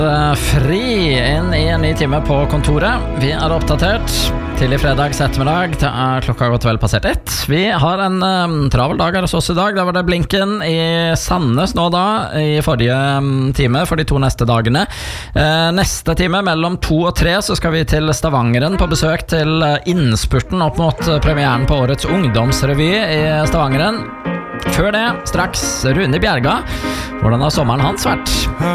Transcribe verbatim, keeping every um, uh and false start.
Fri inn i en ny time på kontoret. Vi er oppdatert til i fredags ettermiddag. Det er klokka godt vel passert ett. Vi har en um, travel dag her hos oss i dag. Da var det Blinken i Sandnes nå da, i forrige um, time for de to neste dagene. Uh, neste time mellom to og tre så skal vi til Stavangeren på besøk til uh, innspurten opp mot uh, premieren på årets ungdomsrevy i Stavangeren. Før det, straks Rune Bjerga. Hvordan har sommeren hans vært?